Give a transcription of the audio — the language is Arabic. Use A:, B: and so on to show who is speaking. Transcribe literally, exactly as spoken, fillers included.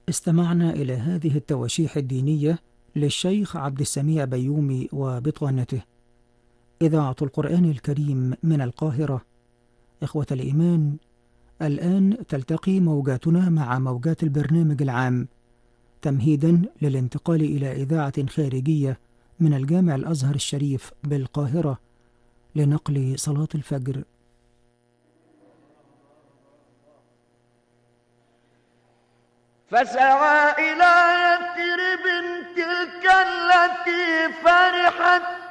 A: استمعنا إلى هذه التواشيح الدينية للشيخ عبد السميع بيومي وبطانته. إذاعة القرآن الكريم من القاهرة. إخوة الإيمان، الآن تلتقي موجاتنا مع موجات البرنامج العام تمهيدا للانتقال إلى إذاعة خارجية من الجامع الأزهر الشريف بالقاهرة لنقل صلاة الفجر.
B: فسعى إلى يثرب تلك التي فرحت